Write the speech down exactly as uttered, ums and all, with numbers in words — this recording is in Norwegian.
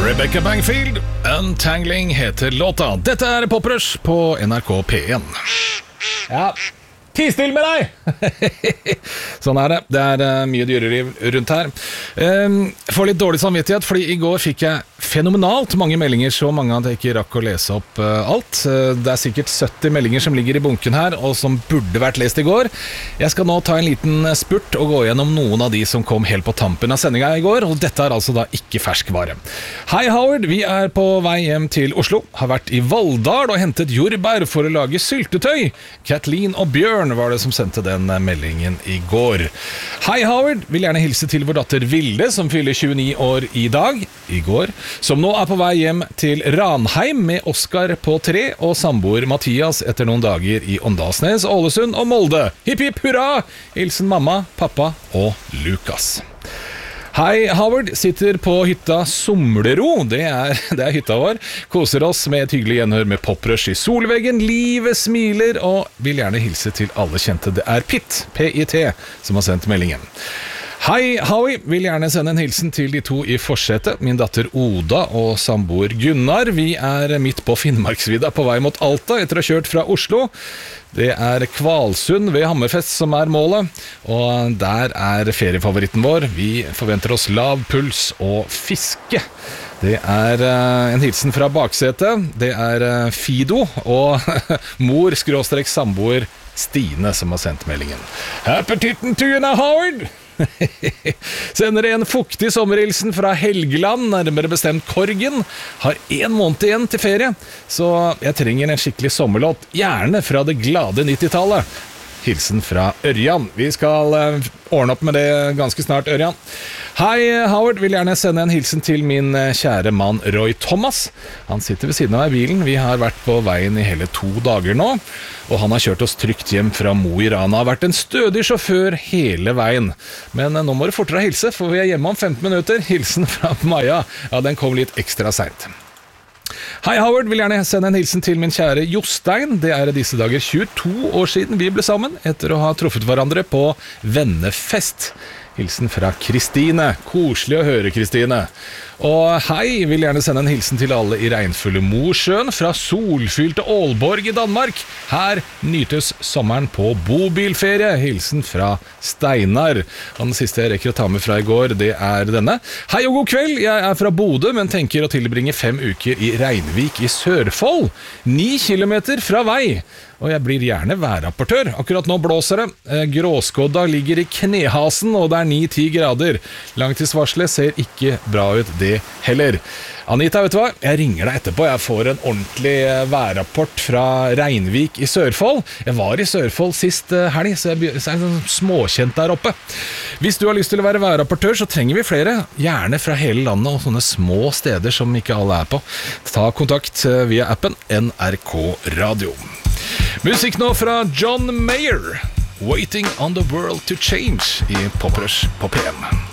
Rebecca Bangfield, Untangling heter låta. Dette er Poprush på N R K P en. Ja, ti still med deg! Sånn er det. Det er uh, mye dyreliv rundt her. Um, får litt dårlig samvittighet, fordi i går fikk jeg fenomenalt mange meldinger, så mange at jeg ikke rakk å lese opp uh, alt. Uh, det er sikkert sytti meldinger som ligger i bunken her, og som burde vært lest i går. Jeg skal nå ta en liten spurt og gå gjennom noen av de som kom helt på tampen av sendinga i går, og dette er altså da ikke ferskvare. Hei Howard, vi er på vei hjem til Oslo, har vært i Valldal og hentet jordbær for å lage syltetøy. Kathleen og Bjørn var det som sendte den meldingen i går. Hei Howard, vil gjerne hilse til vår datter Vilde, som fyller tjueni år i dag, i går, som nå er på vei hjem til Ranheim med Oskar på tre og samboer Mathias etter noen dager i Åndalsnes, Ålesund og Molde. Hipp hipp hurra! Hilsen mamma, pappa og Lukas. Hei Howard, sitter på hytta Somlero, det er, det er hytta vår. Koser oss med et hyggelig gjenhør med poprush i solveggen, livet smiler, og vil gjerne hilse til alle kjente. Det er Pitt, P I T, som har sendt meldingen. Hei Howie, vil gjerne sende en hilsen til de to i forsetet, min datter Oda og samboer Gunnar. Vi er midt på Finnmarksvidda på vei mot Alta etter å ha kjørt fra Oslo. Det er Kvalsund ved Hammerfest som er målet, og der er feriefavoritten vår. Vi forventer oss lav puls og fiske. Det er uh, en hilsen fra baksetet. Det er uh, Fido og mor skråstrek samboer Stine som har sendt meldingen. Appetitten to you now, Howard! Sender en fuktig sommerhilsen fra Helgeland, nærmere bestemt Korgen. Har en måned igjen til ferie, så jeg trenger en skikkelig sommerlåt, gjerne fra det glade nittitallet. Hilsen fra Ørjan. Vi skal uh, ordne opp med det ganske snart, Ørjan. Hei Howard, vil gjerne sende en hilsen til min kjære mann Roy Thomas. Han sitter ved siden av meg i bilen. Vi har vært på veien i hele to dager nå, og han har kjørt oss trygt hjem fra Mo i Rana. Har vært en stødig sjåfør hele veien. Men nå må du fortere hilse, for vi er hjemme om femten minutter. Hilsen fra Maja. Ja, den kom litt ekstra sent. Hei Howard, vil gjerne sende en hilsen til min kjære Jostein. Det er i disse dager tjueto år siden vi ble sammen, etter å ha truffet hverandre på vennefest. Hilsen fra Kristine. Koselig å høre, Kristine. Og hei, vil gjerne sende en hilsen til alle i regnfulle Mosjøen fra solfylte Aalborg i Danmark. Her nytes sommeren på bobilferie. Hilsen fra Steinar. Og den siste jeg rekker å ta med fra i går, det er denne. Hei og god kveld, jeg er fra Bodø, men tenker å tilbringe fem uker i Reinvik i Sørfold. Ni kilometer fra vei. Og jeg blir gjerne værrapportør. Akkurat nå blåser det. Gråskodda ligger i knehasen, og det er ni til ti grader. Langtidsvarslet ser ikke bra ut det heller. Anita, vet du hva? Jeg ringer deg etterpå. Jeg får en ordentlig værrapport fra Reinvik i Sørfold. Jeg var i Sørfold sist helg, så jeg er sånn småkjent der oppe. Hvis du har lyst til å være værrapportør, så trenger vi flere. Gjerne fra hele landet og sånne små steder som ikke alle er på. Ta kontakt via appen N R K Radio. Musikk nå fra John Mayer, Waiting on the World to Change i Poprush på P en.